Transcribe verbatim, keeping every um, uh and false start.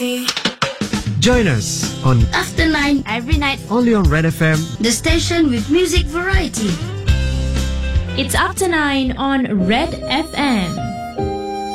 Join us on After nine Every night. only on Red F M. the station with music variety. It's After nine on Red F M.